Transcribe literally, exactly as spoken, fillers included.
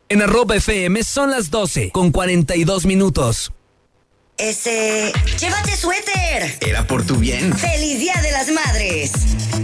En arroba F M son las doce con cuarenta y dos minutos. Ese... ¡Llévate suéter! Era por tu bien. ¡Feliz Día de las Madres!